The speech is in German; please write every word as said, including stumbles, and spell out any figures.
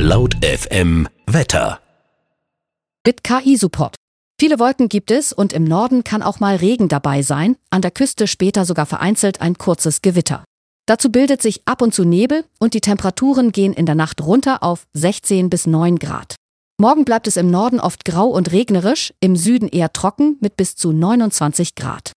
Laut F M Wetter. Mit K I-Support. Viele Wolken gibt es und im Norden kann auch mal Regen dabei sein, an der Küste später sogar vereinzelt ein kurzes Gewitter. Dazu bildet sich ab und zu Nebel und die Temperaturen gehen in der Nacht runter auf sechzehn bis neun Grad. Morgen bleibt es im Norden oft grau und regnerisch, im Süden eher trocken mit bis zu neunundzwanzig Grad.